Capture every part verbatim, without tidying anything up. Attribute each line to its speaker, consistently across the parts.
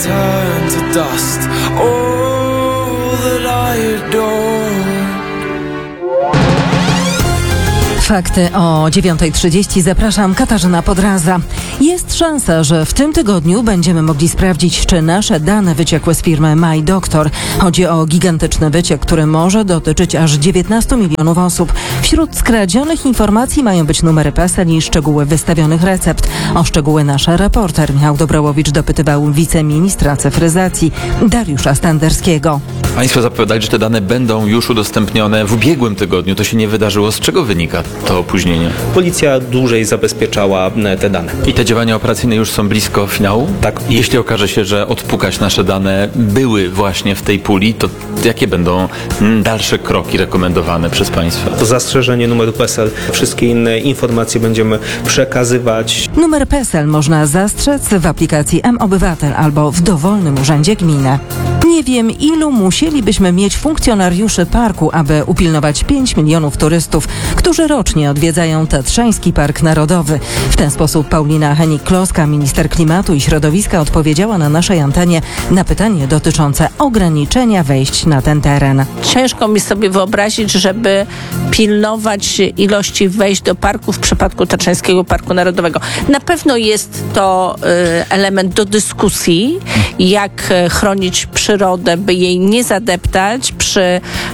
Speaker 1: turn to dust. All that I adore.
Speaker 2: Fakty o dziewiątej trzydzieści. Zapraszam, Katarzyna Podraza. Jest szansa, że w tym tygodniu będziemy mogli sprawdzić, czy nasze dane wyciekły z firmy MyDoctor. Chodzi o gigantyczny wyciek, który może dotyczyć aż dziewiętnastu milionów osób. Wśród skradzionych informacji mają być numery PESEL i szczegóły wystawionych recept. O szczegóły nasz reporter Michał Dobrołowicz dopytywał wiceministra cyfryzacji Dariusza Standerskiego.
Speaker 3: Państwo zapowiadali, że te dane będą już udostępnione w ubiegłym tygodniu. To się nie wydarzyło. Z czego wynika to opóźnienie?
Speaker 4: Policja dłużej zabezpieczała te dane.
Speaker 3: I te działania operacyjne już są blisko finału?
Speaker 4: Tak.
Speaker 3: Jeśli okaże się, że odpukać nasze dane były właśnie w tej puli, to jakie będą dalsze kroki rekomendowane przez państwa?
Speaker 4: To zastrzeżenie numeru PESEL. Wszystkie inne informacje będziemy przekazywać.
Speaker 2: Numer PESEL można zastrzec w aplikacji M-Obywatel albo w dowolnym urzędzie gminy. Nie wiem, ilu musielibyśmy mieć funkcjonariuszy parku, aby upilnować pięć milionów turystów, którzy rocznie odwiedzają Tatrzański Park Narodowy. W ten sposób Paulina Hennig-Kloska, minister klimatu i środowiska, odpowiedziała na naszej antenie na pytanie dotyczące ograniczenia wejść na ten teren.
Speaker 5: Ciężko mi sobie wyobrazić, żeby pilnować ilości wejść do parku w przypadku Tatrzańskiego Parku Narodowego. Na pewno jest to y, element do dyskusji, jak chronić przyrodę, by jej nie zadeptać przy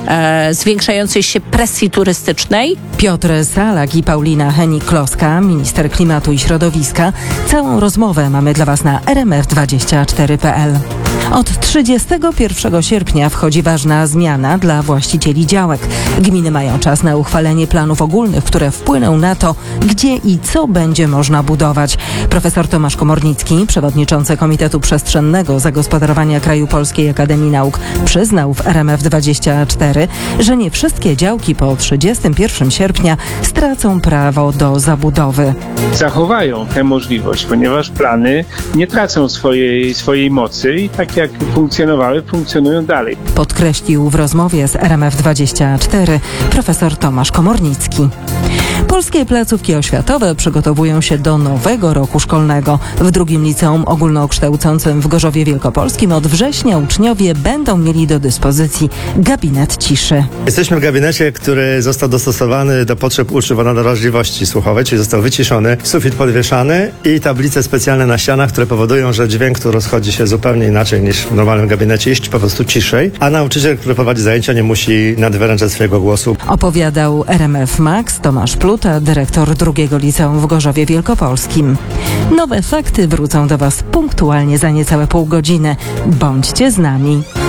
Speaker 5: e, zwiększającej się presji turystycznej.
Speaker 2: Piotr Salak i Paulina Hennig-Kloska, minister klimatu i środowiska. Całą rozmowę mamy dla Was na er em f dwadzieścia cztery kropka p l. Od trzydziestego pierwszego sierpnia wchodzi ważna zmiana dla właścicieli działek. Gminy mają czas na uchwalenie planów ogólnych, które wpłyną na to, gdzie i co będzie można budować. Profesor Tomasz Komornicki, przewodniczący Komitetu Przestrzennego Zagospodarowania Kraju Polskiej Akademii Nauk, przyznał w er em f dwadzieścia cztery, że nie wszystkie działki po trzydziestego pierwszego sierpnia stracą prawo do zabudowy.
Speaker 6: Zachowają tę możliwość, ponieważ plany nie tracą swojej, swojej mocy i tak jak funkcjonowały, funkcjonują dalej.
Speaker 2: Podkreślił w rozmowie z er em f dwadzieścia cztery profesor Tomasz Komornicki. Polskie placówki oświatowe przygotowują się do nowego roku szkolnego. W drugim liceum ogólnokształcącym w Gorzowie Wielkopolskim od września uczniowie będą mieli do dyspozycji gabinet ciszy.
Speaker 7: Jesteśmy w gabinecie, który został dostosowany do potrzeb uczniów o nadwrażliwości słuchowej, czyli został wyciszony, sufit podwieszany i tablice specjalne na ścianach, które powodują, że dźwięk tu rozchodzi się zupełnie inaczej niż w normalnym gabinecie, jest po prostu ciszej, a nauczyciel, który prowadzi zajęcia, nie musi nadwyręczać swojego głosu.
Speaker 2: Opowiadał er em f Max Tomasz Pluta, dyrektor drugiego liceum w Gorzowie Wielkopolskim. Nowe fakty wrócą do Was punktualnie za niecałe pół godziny. Bądźcie z nami.